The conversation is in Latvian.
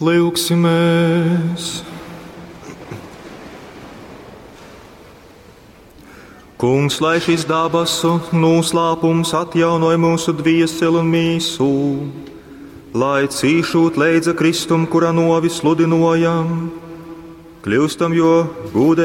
Lūksimies! Kungs, lai šis dabasu noslēpums atjaunoja mūsu dvieseli un mīsu, lai cīšot leidza Kristum, kura novi sludinojam, kļūstam jo gūdē